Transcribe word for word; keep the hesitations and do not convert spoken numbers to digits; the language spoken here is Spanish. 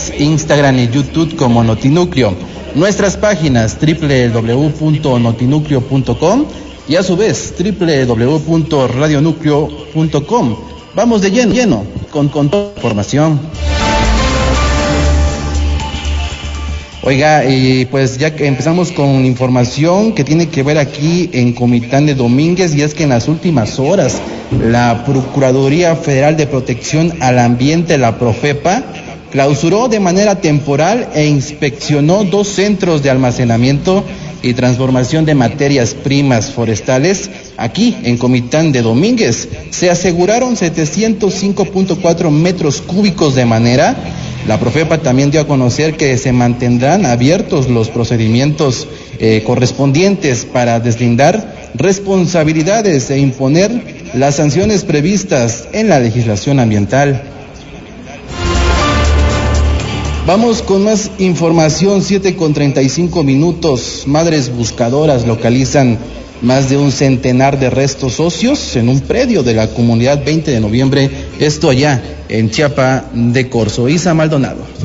Instagram y YouTube como Notinúcleo. Nuestras páginas doble u doble u doble u punto notinúcleo punto com y a su vez doble u doble u doble u punto radio núcleo punto com. Vamos de lleno, lleno con, con toda la información. Oiga, y pues ya que empezamos con información que tiene que ver aquí en Comitán de Domínguez, y es que en las últimas horas la Procuraduría Federal de Protección al Ambiente, la Profepa, clausuró de manera temporal e inspeccionó dos centros de almacenamiento y transformación de materias primas forestales aquí en Comitán de Domínguez. Se aseguraron setecientos cinco punto cuatro metros cúbicos de madera. La Profepa también dio a conocer que se mantendrán abiertos los procedimientos eh, correspondientes para deslindar responsabilidades e imponer las sanciones previstas en la legislación ambiental. Vamos con más información, siete con treinta y cinco minutos. Madres buscadoras localizan más de un centenar de restos óseos en un predio de la comunidad veinte de noviembre, esto allá en Chiapa de Corzo. Isa Maldonado.